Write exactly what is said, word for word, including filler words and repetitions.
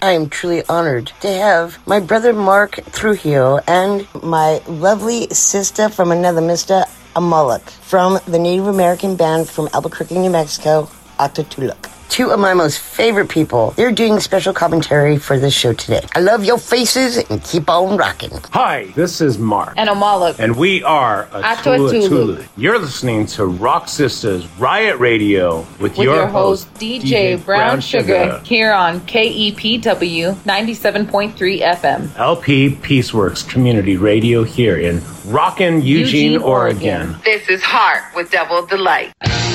I am truly honored to have my brother Mark Trujillo and my lovely sister from another mister, Amalek, from the Native American band from Albuquerque, New Mexico, Atatuluk. Two of my most favorite people. They're doing special commentary for this show today. I love your faces and keep on rocking. Hi, this is Mark. And Amalek. And we are Atatuluk. You're listening to Rock Sisters Riot Radio with, with your, your host, host, D J, D J Brown, Brown Sugar, Sugar, here on K E P W ninety-seven point three F M. L P Peaceworks Community Radio here in Rockin', Eugene, Eugene Oregon. Oregon. This is Heart with Devil Delight.